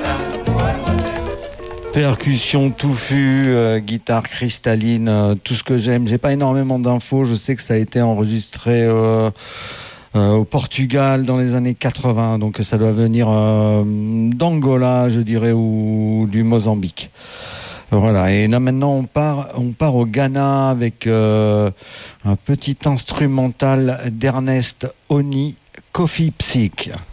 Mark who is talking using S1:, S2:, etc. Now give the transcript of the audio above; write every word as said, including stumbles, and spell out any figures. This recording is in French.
S1: Percussion touffue, euh, guitare cristalline, euh, tout ce que j'aime. J'ai pas énormément d'infos. Je sais que ça a été enregistré euh, euh, au Portugal dans les années quatre-vingts, donc ça doit venir euh, d'Angola, je dirais, ou du Mozambique. Voilà. Et là maintenant, on part, on part au Ghana avec euh, un petit instrumental d'Ernest Oni, Kofi Psych.